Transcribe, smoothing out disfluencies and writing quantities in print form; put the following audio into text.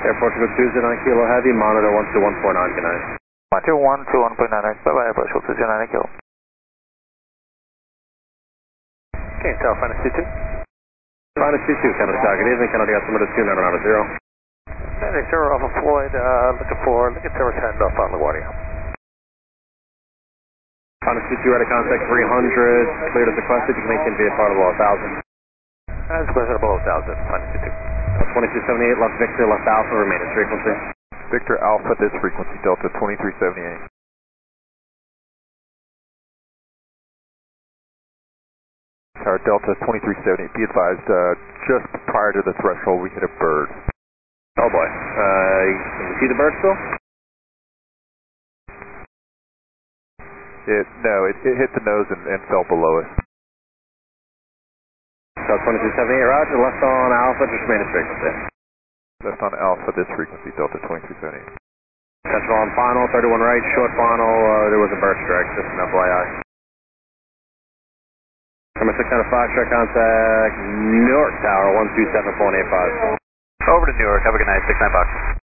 Airport to go 29 Kilo Heavy, monitor 12149, good night. 121, 1.9, bye-bye, approach 29 Kilo. Okay, Tower, Finest 22. Finest 22, Canada Sky, good evening, Canada altimeter 29 on out of 0. Canada 0, Alpha Floyd, looking for Lincoln Tower 10 off on LaGuardia. Finest 22, ready contact 300, cleared as requested, you can maintain VFR to below 1000. As requested below 1000, Finest 22. 2278, left Victor, left Alpha, remain at frequency. Victor Alpha, this frequency, Delta 2378. Tower Delta 2378, be advised, just prior to the threshold we hit a bird. Oh boy, can you see the bird still? No, it hit the nose and fell below us. So 2278, roger, left on Alpha, just remain at frequency. Left on Alpha, this frequency, Delta 2378. Central on final, 31 right, short final, there was a burst strike, just an FYI. Number 605, track contact, Newark Tower, 127.85. Over to Newark, have a good night, 69 Fox.